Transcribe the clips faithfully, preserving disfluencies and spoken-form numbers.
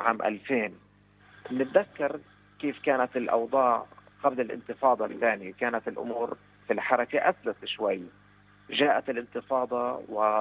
عام ألفين. نتذكر كيف كانت الأوضاع قبل الانتفاضة الثانية، كانت الأمور في الحركة أسلس شوي. جاءت الانتفاضة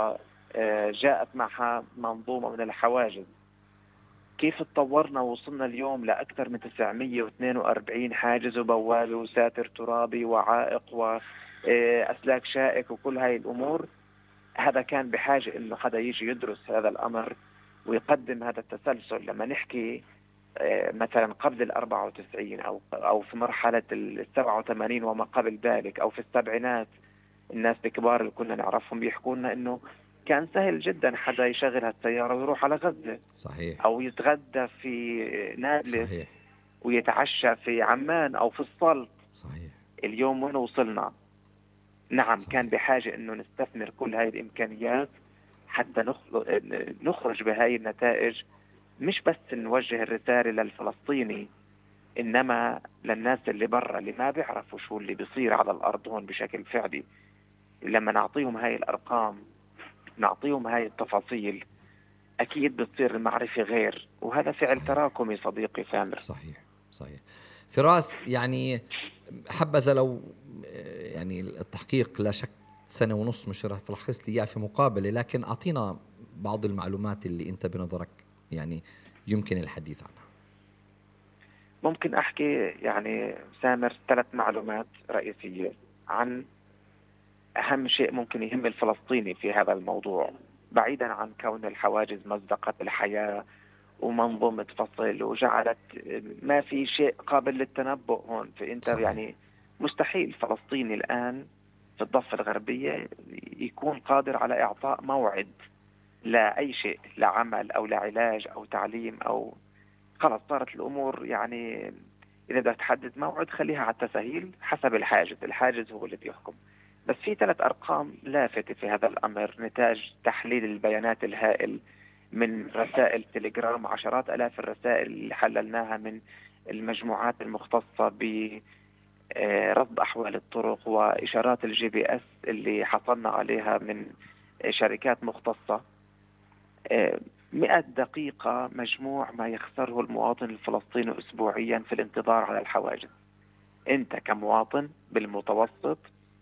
وجاءت معها منظومة من الحواجز. كيف تطورنا ووصلنا اليوم لأكثر من تسعمئة واثنين وأربعين حاجز وبوابة وساتر ترابي وعائق وأسلاك شائك وكل هاي الأمور. هذا كان بحاجة إنه حدا يجي يدرس هذا الأمر ويقدم هذا التسلسل. لما نحكي مثلا قبل الأربعة وتسعين أو أو في مرحلة السبعة وثمانين وما قبل ذلك أو في السبعينات، الناس الكبار اللي كنا نعرفهم بيحكوا لنا إنه كان سهل جدا حدا يشغل هالسيارة ويروح على غزة. صحيح. أو يتغدى في نابلس. صحيح. ويتعشى في عمان أو في السلط. صحيح. اليوم وين وصلنا؟ نعم. صحيح. كان بحاجة إنه نستثمر كل هاي الإمكانيات حتى نخرج بهاي النتائج، مش بس نوجه الرسالة للفلسطيني، إنما للناس اللي برا اللي ما بيعرفوا شو اللي بيصير على الأرض هون بشكل فعلي. لما نعطيهم هاي الأرقام، نعطيهم هاي التفاصيل، أكيد بتصير المعرفة غير، وهذا فعل صحيح. تراكمي صديقي سامر. صحيح. صحيح. فراس، يعني حبذا لو يعني التحقيق لا شك سنة ونص مش راح تلخص لي إياه في مقابلة، لكن أعطينا بعض المعلومات اللي أنت بنظرك يعني يمكن الحديث عنها. ممكن أحكي يعني سامر ثلاث معلومات رئيسية عن أهم شيء ممكن يهم الفلسطيني في هذا الموضوع، بعيدا عن كون الحواجز مزقت الحياة ومنظومة فصل وجعلت ما في شيء قابل للتنبؤ هون. فأنت صحيح. يعني مستحيل الفلسطيني الآن في الضفة الغربية يكون قادر على إعطاء موعد لا أي شيء، لا عمل أو لا علاج أو تعليم أو خلاص صارت الأمور يعني إذا بدك تحدد موعد خليها على التسهيل حسب الحاجز. الحاجز هو اللي بيحكم. بس في ثلاث أرقام لافتة في هذا الأمر نتاج تحليل البيانات الهائل من رسائل تليجرام، عشرات ألاف الرسائل اللي حللناها من المجموعات المختصة برصد أحوال الطرق وإشارات الجي بي اس اللي حصلنا عليها من شركات مختصة. مئة دقيقة مجموع ما يخسره المواطن الفلسطيني أسبوعيا في الانتظار على الحواجز. أنت كمواطن بالمتوسط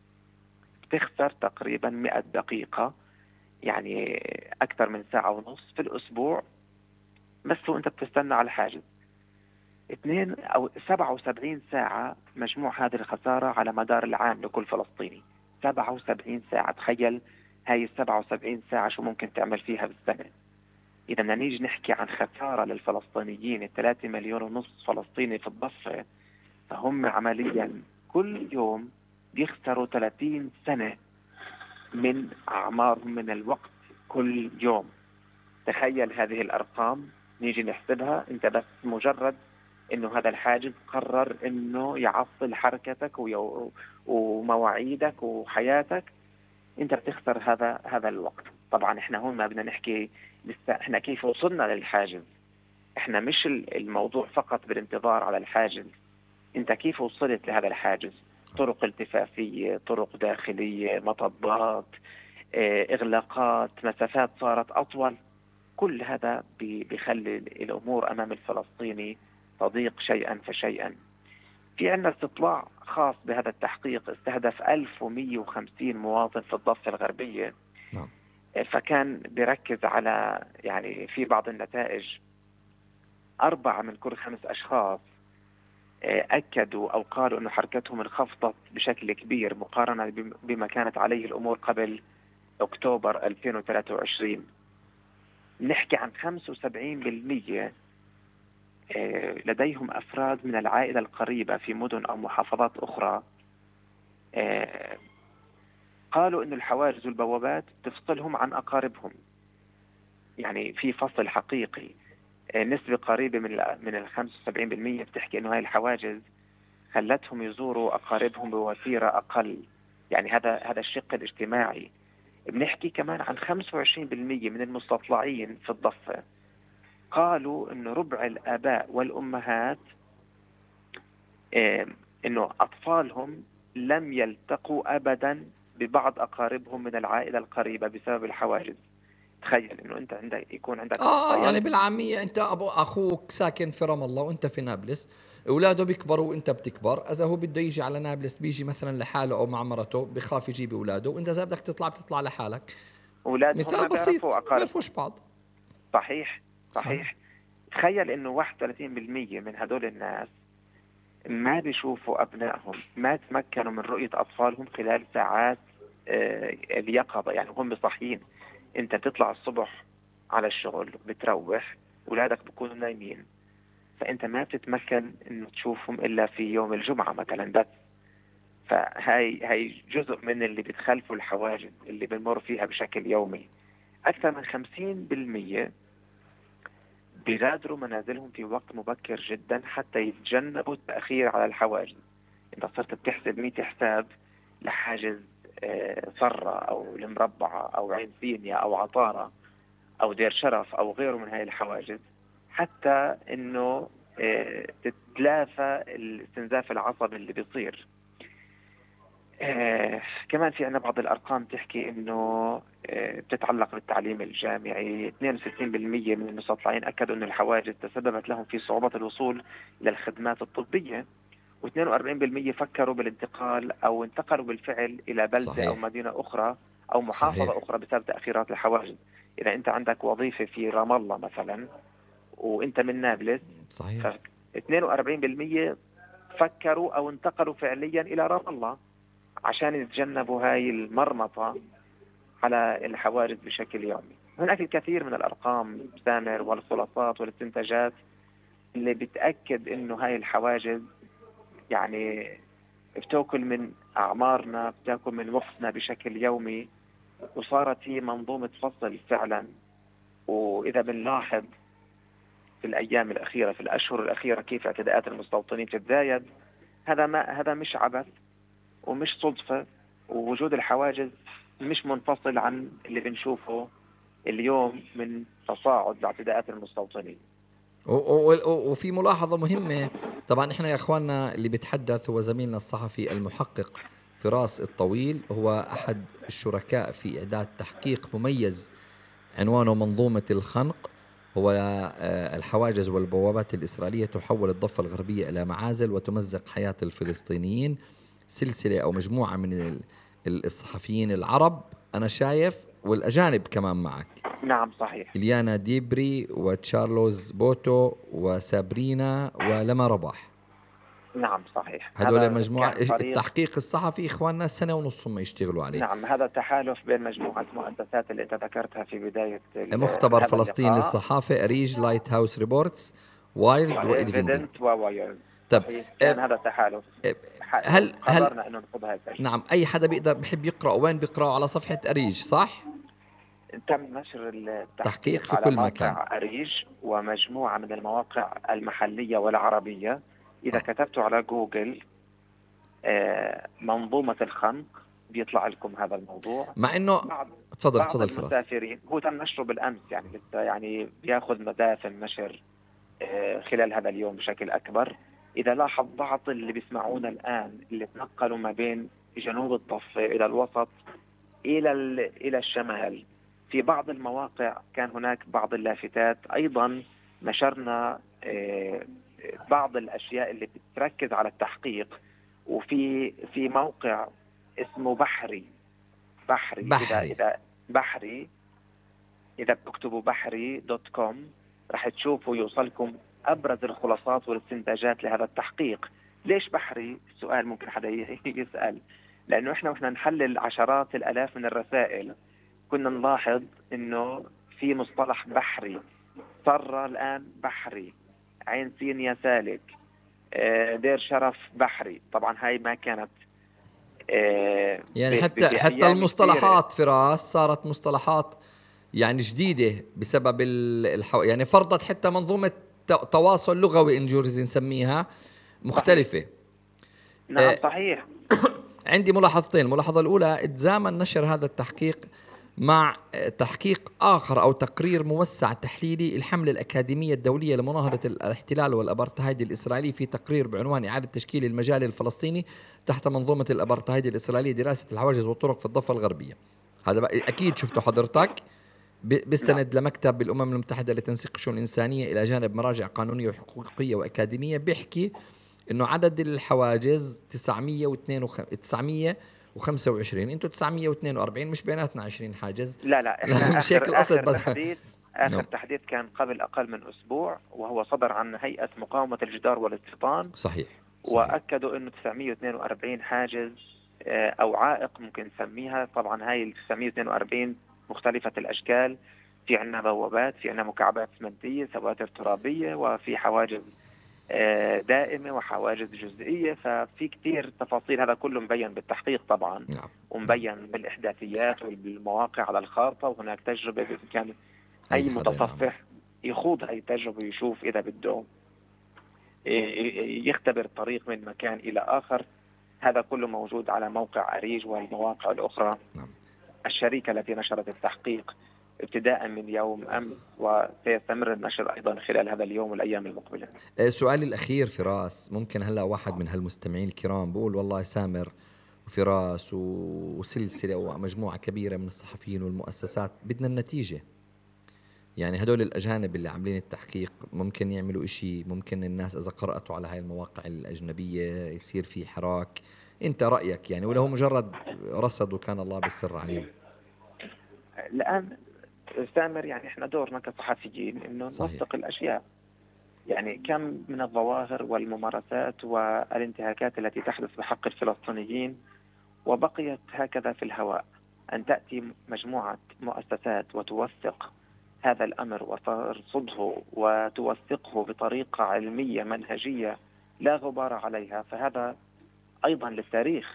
تخسر تقريبا مئة دقيقة، يعني أكثر من ساعة ونص في الأسبوع بس وأنت بتستنى على الحاجز. اثنين أو سبعة وسبعين ساعة مجموع هذه الخسارة على مدار العام لكل فلسطيني. سبعة وسبعين ساعة، تخيل هاي السبعة وسبعين ساعة شو ممكن تعمل فيها بالسنة. إذا بدنا نيجي نحكي عن خسارة للفلسطينيين الثلاثة مليون ونص فلسطيني في الضفة، فهم عمليا كل يوم بيخسروا ثلاثين سنة من أعمارهم من الوقت كل يوم. تخيل هذه الأرقام نيجي نحسبها. أنت بس مجرد إنه هذا الحاجز قرر إنه يعطل حركتك ومواعيدك وحياتك، أنت بتخسر هذا هذا الوقت. طبعا إحنا هون ما بدنا نحكي لسه إحنا كيف وصلنا للحاجز. إحنا مش الموضوع فقط بالانتظار على الحاجز، أنت كيف وصلت لهذا الحاجز. طرق التفافية، طرق داخلية، مطبات، إغلاقات، مسافات صارت أطول. كل هذا بيخلي الأمور أمام الفلسطيني تضيق شيئا فشيئا. في عندنا استطلاع خاص بهذا التحقيق استهدف ألف ومئة وخمسين مواطن في الضفة الغربية. نعم. فكان بيركز على يعني في بعض النتائج أربعة من كل خمس أشخاص أكدوا أو قالوا أن حركتهم انخفضت بشكل كبير مقارنة بما كانت عليه الأمور قبل أكتوبر ألفين وثلاثة وعشرين. نحكي عن خمسة وسبعين بالمئة لديهم أفراد من العائلة القريبة في مدن أو محافظات أخرى قالوا أن الحواجز والبوابات تفصلهم عن أقاربهم. يعني في فصل حقيقي. نسبة قريبة من من ال خمسة وسبعين بالمئة بتحكي أنه هاي الحواجز خلتهم يزوروا أقاربهم بوتيرة أقل. يعني هذا هذا الشق الاجتماعي. بنحكي كمان عن خمسة وعشرين بالمئة من المستطلعين في الضفة قالوا أنه ربع الآباء والأمهات أنه أطفالهم لم يلتقوا أبدا ببعض أقاربهم من العائلة القريبة بسبب الحواجز. تخيل انه انت عندك يكون عندك اه طفلين. يعني بالعاميه انت ابو اخوك ساكن في رام الله وانت في نابلس، اولاده بيكبروا وانت بتكبر، اذا هو بده يجي على نابلس بيجي مثلا لحاله او مع مرته، بخاف يجيب اولاده، وانت اذا بدك تطلع بتطلع لحالك. اولادهم مثال ما بسيط، بيعرفوا بيعرفوش اقاربهم. بعض. صحيح. صحيح. صحيح. تخيل انه واحد وثلاثين بالمئة من هدول الناس ما بيشوفوا ابنائهم، ما تمكنوا من رؤية اطفالهم خلال ساعات آه، اليقظة، يعني هم صاحيين. انت بتطلع الصبح على الشغل بتروح، اولادك بيكونوا نايمين، فانت ما بتتمكن انه تشوفهم الا في يوم الجمعة مثلا بس. فهاي هاي جزء من اللي بتخلفوا الحواجز اللي بنمر فيها بشكل يومي. اكثر من خمسين بالمئة بيغادروا منازلهم في وقت مبكر جدا حتى يتجنبوا التأخير على الحواجز. انت صرت بتحسب مئة حساب لحاجز آه، صرة او المربعة او عين سينيا او عطارة او دير شرف او غيره من هاي الحواجز، حتى انه آه، تتلافى الاستنزاف العصبي اللي بيصير. آه كمان في عنا بعض الأرقام تحكي إنه آه بتتعلق بالتعليم الجامعي. اثنين وستين بالمئة من المستطلعين أكدوا أن الحواجز تسببت لهم في صعوبة الوصول للخدمات الطبية، واثنين وأربعين بالمئة فكروا بالانتقال أو انتقلوا بالفعل إلى بلدة أو صحيح. مدينة أخرى أو محافظة صحيح. أخرى بسبب تأخيرات الحواجز. إذا أنت عندك وظيفة في رام الله مثلا وأنت من نابلس، ف صحيح. اثنين وأربعين بالمئة فكروا أو انتقلوا فعليا إلى رام الله عشان يتجنبوا هاي المرمطة على الحواجز بشكل يومي. هناك الكثير من الأرقام سامر والخلاصات والاستنتاجات اللي بتأكد إنه هاي الحواجز يعني بتاكل من أعمارنا، بتاكل من وقتنا بشكل يومي، وصارت هي منظومة فصل فعلا. وإذا بنلاحظ في الأيام الأخيرة، في الأشهر الأخيرة، كيف اعتداءات المستوطنين تتزايد، هذا ما هذا مش عبث ومش صدفة. ووجود الحواجز مش منفصل عن اللي بنشوفه اليوم من تصاعد لاعتداءات المستوطنين. و- و- و- وفي ملاحظة مهمة، طبعا احنا يا اخواننا اللي بيتحدث هو زميلنا الصحفي المحقق فراس الطويل، هو احد الشركاء في اعداد تحقيق مميز عنوانه منظومة الخنق. هو آه، الحواجز والبوابات الإسرائيلية تحول الضفة الغربية إلى معازل وتمزق حياة الفلسطينيين. سلسلة أو مجموعة من ال- الصحفيين العرب أنا شايف، والأجانب كمان معك، نعم صحيح. إليانا ديبري وتشارلوز بوتو وسابرينا ولما رباح. نعم صحيح. هذول هذا مجموعة كان فريق. التحقيق الصحفي إخواننا سنة ونص هم يشتغلوا عليه. نعم، هذا تحالف بين مجموعة مؤسسات اللي أنت ذكرتها في بداية مختبر هذا فلسطين اللقاء، للصحافة، أريج، لايت هاوس ريبورتس، وايلد وإيفندنت. إيفيدنت ووايرد. طب صحيح، كان هذا تحالف. هل هل قررنا أنه نخوض هذا التجربة. نعم أي حدا بيقدر بحب يقرأ، وين بيقرأوا؟ على صفحة أريج صح؟ تم نشر تحقيق التحقيق في على كل مكان. موقع أريج ومجموعة من المواقع المحلية والعربية. إذا آه. كتبتوا على جوجل آه، منظومة الخنق بيطلع لكم هذا الموضوع. مع إنه بعض تفضل بعض تفضل فراس. المسافرين، هو تم نشره بالأمس، يعني لسه يعني بياخذ مسافة نشر آه، خلال هذا اليوم بشكل أكبر. إذا لاحظ بعض اللي بيسمعونا الآن اللي تنقلوا ما بين جنوب الضفة إلى الوسط إلى إلى الشمال، في بعض المواقع كان هناك بعض اللافتات. أيضا نشرنا آه، بعض الأشياء اللي بتركز على التحقيق. وفي في موقع اسمه بحري بحري, بحري. إذا إذا بحري إذا بتكتبوا بحري دوت كوم رح تشوفوا يوصلكم أبرز الخلاصات والاستنتاجات لهذا التحقيق. ليش بحري؟ سؤال ممكن حدا يسأل. لأنه إحنا وإحنا نحلل عشرات الآلاف من الرسائل كنا نلاحظ إنه في مصطلح بحري، صر الآن بحري، عين سينيا سالك، دير شرف بحري. طبعا هاي ما كانت يعني حتى حتى المصطلحات فراس صارت مصطلحات يعني جديدة بسبب الحو... يعني فرضت حتى منظومة تواصل لغوي إنجورز نسميها مختلفة. صحيح. نعم صحيح. عندي ملاحظتين. الملاحظة الأولى، اتزامن نشر هذا التحقيق مع تحقيق آخر أو تقرير موسع تحليلي الحملة الأكاديمية الدولية لمناهضة الاحتلال والأبرتهايد الإسرائيلي، في تقرير بعنوان إعادة تشكيل المجال الفلسطيني تحت منظومة الأبرتهايد الإسرائيلية، دراسة الحواجز والطرق في الضفة الغربية. هذا أكيد شفته حضرتك. بيستند لمكتب الأمم المتحدة لتنسيق الشؤون الإنسانية إلى جانب مراجع قانونية وحقوقية وأكاديمية، بيحكي إنه عدد الحواجز تسعمية وخمسة وعشرين، أنتوا تسعمية واثنين وأربعين، مش بيناتنا عشرين حاجز. لا لا احنا مش هيك آخر, القصد. آخر تحديث آخر نعم. تحديث كان قبل أقل من أسبوع، وهو صدر عن هيئة مقاومة الجدار والاستيطان. صحيح. صحيح. وأكدوا إنه تسعمية واثنين وأربعين حاجز أو عائق ممكن نسميها. طبعا هاي ال تسعمية واثنين وأربعين مختلفة الأشكال، في عندنا بوابات، في عندنا مكعبات اسمنتية، سواتر ترابية، وفي حواجز دائمة وحواجز جزئية. ففي كتير تفاصيل، هذا كله مبين بالتحقيق طبعا. نعم. ومبين بالإحداثيات وبالمواقع على الخارطة. وهناك تجربة بإمكان أي متصفح يخوض هاي التجربة ويشوف إذا بده يختبر الطريق من مكان إلى آخر. هذا كله موجود على موقع أريج والمواقع الأخرى. نعم. الشركة التي نشرت التحقيق ابتداء من يوم أمس، وسيستمر النشر أيضا خلال هذا اليوم والأيام المقبلة. سؤالي الأخير فراس، ممكن هلأ واحد من هالمستمعين الكرام بقول والله سامر وفراس وسلسلة ومجموعة كبيرة من الصحفيين والمؤسسات بدنا النتيجة، يعني هدول الأجانب اللي عاملين التحقيق ممكن يعملوا إشي، ممكن الناس إذا قرأتوا على هاي المواقع الأجنبية يصير في حراك. أنت رأيك يعني، ولا هو مجرد رصد وكان الله بالسر عليم؟ الآن سامر يعني إحنا دورنا كصحفيين إنه نوثق الأشياء. يعني كم من الظواهر والممارسات والانتهاكات التي تحدث بحق الفلسطينيين وبقيت هكذا في الهواء. أن تأتي مجموعة مؤسسات وتوثق هذا الأمر وترصده وتوثقه بطريقة علمية منهجية لا غبار عليها، فهذا أيضا للتاريخ.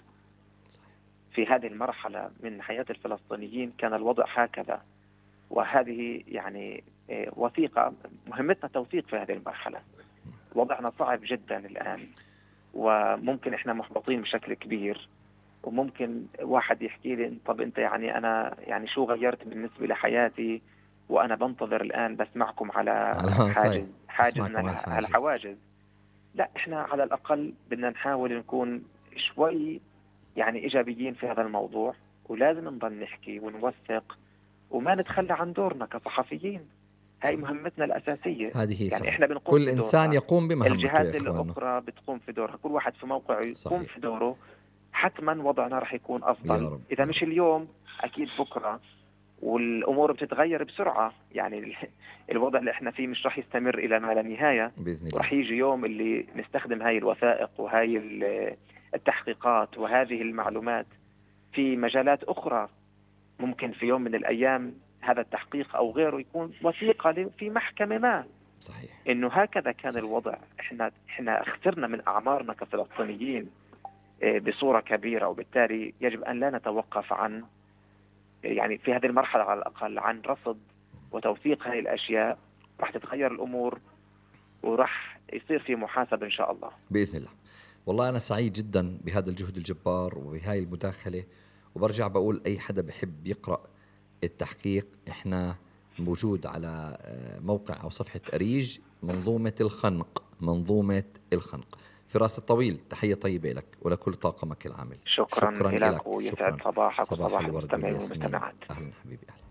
في هذه المرحلة من حياة الفلسطينيين كان الوضع هكذا، وهذه يعني وثيقة. مهمتنا توثيق في هذه المرحلة. وضعنا صعب جدا الآن، وممكن إحنا محبطين بشكل كبير. وممكن واحد يحكي لي طب أنت يعني أنا يعني شو غيرت بالنسبة لحياتي وأنا بنتظر الآن بسمعكم على حاجز حاجز من الحواجز. لا، إحنا على الأقل بدنا نحاول نكون شوي يعني إيجابيين في هذا الموضوع، ولازم نضل نحكي ونوثق وما نتخلى عن دورنا كصحفيين. هاي مهمتنا الأساسية. هذه هي. يعني إحنا بنقوم كل إنسان يقوم بمهمته، الجهات الأخرى بتقوم في دورها، كل واحد في موقعه يقوم في دوره. حتما وضعنا رح يكون أفضل. إذا مش اليوم أكيد بكرة، والأمور بتتغير بسرعة. يعني الوضع اللي احنا فيه مش رح يستمر إلى ما لا نهاية. ورح يجي يوم اللي نستخدم هاي الوثائق وهاي التحقيقات وهذه المعلومات في مجالات أخرى. ممكن في يوم من الأيام هذا التحقيق أو غيره يكون وثيقة في محكمة ما. صحيح. إنه هكذا كان صحيح. الوضع. إحنا إحنا خسرنا من أعمارنا كفلسطينيين بصورة كبيرة، وبالتالي يجب أن لا نتوقف عن يعني في هذه المرحلة على الأقل عن رصد وتوثيق هذه الأشياء. راح تتغير الأمور وراح يصير في محاسبة إن شاء الله بإذن الله. والله أنا سعيد جدا بهذا الجهد الجبار وبهاي المداخلة، وبرجع بقول أي حدا بحب يقرأ التحقيق إحنا موجود على موقع أو صفحة أريج منظومة الخنق. منظومة الخنق. فراس الطويل، تحية طيبة لك ولكل طاقمك العامل. شكرا, شكرا لك ويسعد صباحك وصباح المستمعين والمستمعات. أهلا حبيبي. أهلا.